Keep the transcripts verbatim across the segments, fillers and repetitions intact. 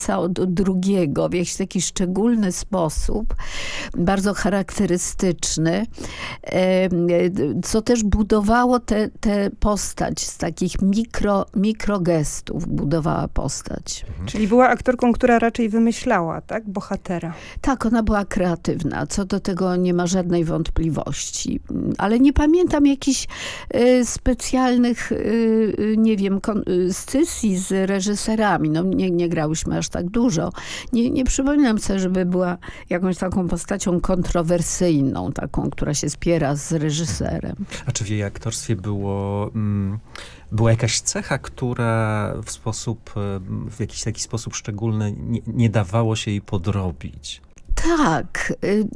od drugiego w jakiś taki szczególny sposób, bardzo charakterystyczny, co też budowało tę postać z takich mikro, mikrogestów budowała postać. Mhm. Czyli była aktorką, która raczej wymyślała, tak? Bohatera. Tak, ona była kreatywna. Co do tego nie ma żadnej wątpliwości. Ale nie pamiętam jakichś y, specjalnych, y, nie wiem, kon- scysji z reżyserami. No nie, nie grałyśmy aż tak dużo. Nie, nie przypominam sobie, żeby była jakąś taką postacią kontrowersyjną, taką, która się spiera z reżyserem. A czy w jej aktorstwie było, mm, była jakaś cecha, która w sposób, w jakiś taki sposób szczególny nie, nie dawało się jej podrobić? Tak.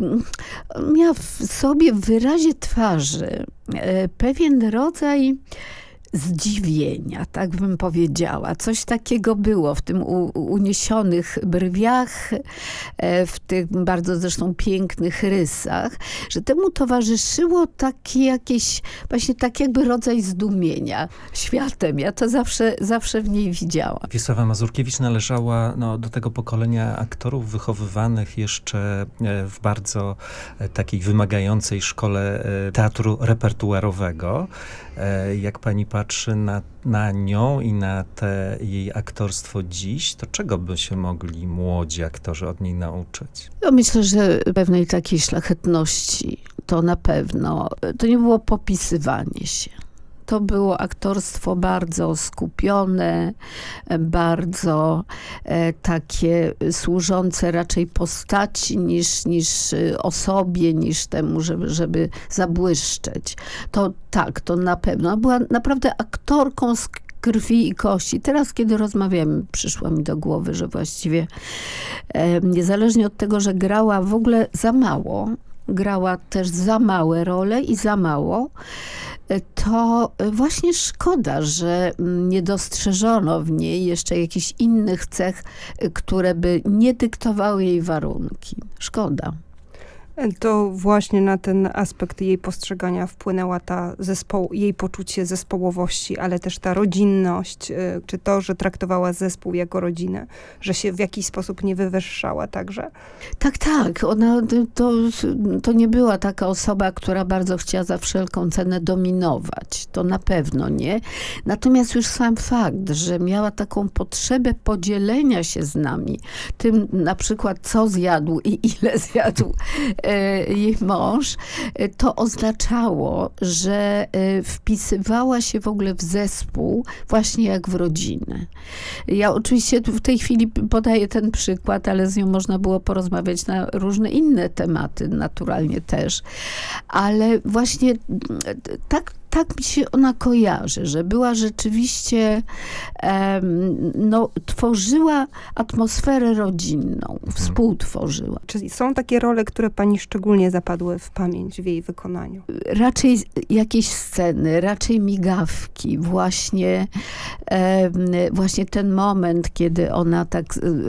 Miała w sobie w wyrazie twarzy pewien rodzaj zdziwienia, tak bym powiedziała. Coś takiego było w tym u, uniesionych brwiach, w tych bardzo zresztą pięknych rysach, że temu towarzyszyło takie jakieś, właśnie tak jakby rodzaj zdumienia światem. Ja to zawsze, zawsze w niej widziałam. Wiesława Mazurkiewicz należała no, do tego pokolenia aktorów wychowywanych jeszcze w bardzo takiej wymagającej szkole teatru repertuarowego. Jak pani patrzy na, na nią i na te jej aktorstwo dziś, to czego by się mogli młodzi aktorzy od niej nauczyć? Ja myślę, że pewnej takiej szlachetności to na pewno. To nie było popisywanie się. To było aktorstwo bardzo skupione, bardzo e, takie służące raczej postaci niż, niż osobie, niż temu, żeby, żeby zabłyszczeć. To tak, to na pewno. Była naprawdę aktorką z krwi i kości. Teraz, kiedy rozmawiamy, przyszło mi do głowy, że właściwie e, niezależnie od tego, że grała w ogóle za mało, grała też za małe role i za mało, to właśnie szkoda, że nie dostrzeżono w niej jeszcze jakichś innych cech, które by nie dyktowały jej warunki. Szkoda. To właśnie na ten aspekt jej postrzegania wpłynęła ta zespoł, jej poczucie zespołowości, ale też ta rodzinność, czy to, że traktowała zespół jako rodzinę, że się w jakiś sposób nie wywyższała także? Tak, tak. Ona to, to nie była taka osoba, która bardzo chciała za wszelką cenę dominować. To na pewno nie. Natomiast już sam fakt, że miała taką potrzebę podzielenia się z nami, tym na przykład co zjadł i ile zjadł jej mąż, to oznaczało, że wpisywała się w ogóle w zespół właśnie jak w rodzinę. Ja oczywiście w tej chwili podaję ten przykład, ale z nią można było porozmawiać na różne inne tematy, naturalnie też. Ale właśnie tak Tak mi się ona kojarzy, że była rzeczywiście, um, no, tworzyła atmosferę rodzinną, współtworzyła. Czyli są takie role, które pani szczególnie zapadły w pamięć w jej wykonaniu? Raczej jakieś sceny, raczej migawki. Właśnie, um, właśnie ten moment, kiedy ona tak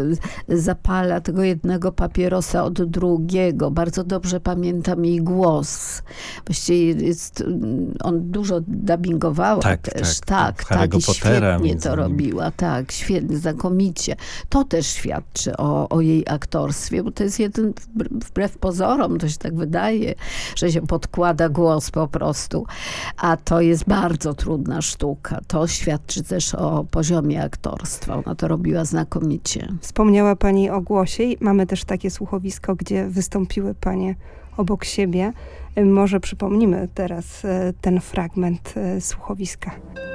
zapala tego jednego papierosa od drugiego. Bardzo dobrze pamiętam jej głos. Właściwie jest, on dużo dubbingowała tak, też. Tak, tak, tak i Pottera świetnie to robiła. Tak, świetnie, znakomicie. To też świadczy o, o jej aktorstwie, bo to jest jeden, wbrew pozorom, to się tak wydaje, że się podkłada głos po prostu. A to jest bardzo trudna sztuka. To świadczy też o poziomie aktorstwa. Ona to robiła znakomicie. Wspomniała pani o głosie. Mamy też takie słuchowisko, gdzie wystąpiły panie obok siebie. Może przypomnimy teraz ten fragment słuchowiska.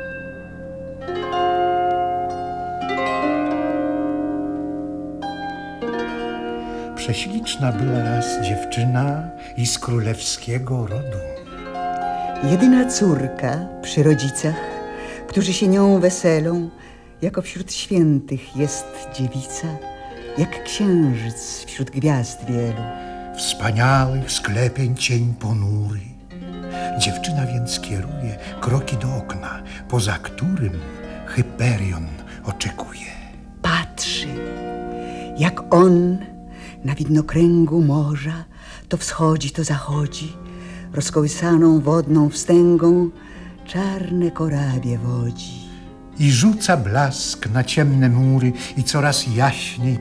Prześliczna była raz dziewczyna i z królewskiego rodu. Jedyna córka przy rodzicach, którzy się nią weselą, jako wśród świętych jest dziewica, jak księżyc wśród gwiazd wielu. Wspaniałych sklepień cień ponury. Dziewczyna więc kieruje kroki do okna, poza którym Hyperion oczekuje. Patrzy, jak on na widnokręgu morza to wschodzi, to zachodzi, rozkołysaną wodną wstęgą czarne korabie wodzi. i rzuca blask na ciemne mury i coraz jaśniej